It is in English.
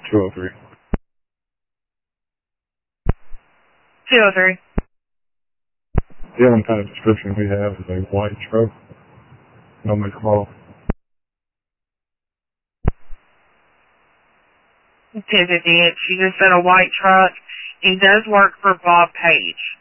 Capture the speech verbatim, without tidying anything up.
two oh three. two oh three. The only kind of description we have is a white truck. No make a model. ten fifty. She just said a white truck. He does work for Bob Page.